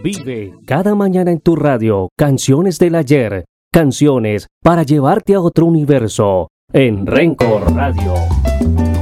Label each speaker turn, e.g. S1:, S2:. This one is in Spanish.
S1: Vive cada mañana en tu radio canciones del ayer, canciones para llevarte a otro universo en Rencor Radio.